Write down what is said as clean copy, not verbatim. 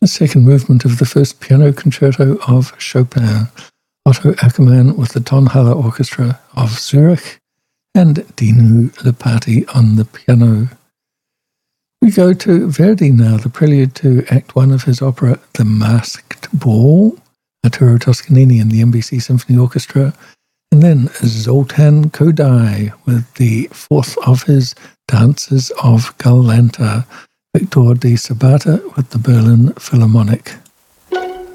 The second movement of the first piano concerto of Chopin, Otto Ackermann with the Tonhalle Orchestra of Zurich, and Dinu Lipati on the piano. We go to Verdi now, the prelude to Act 1 of his opera The Masked Ball, Arturo Toscanini and the NBC Symphony Orchestra, and then Zoltan Kodály with the fourth of his Dances of Galanta, Victor di Sabata with the Berlin Philharmonic.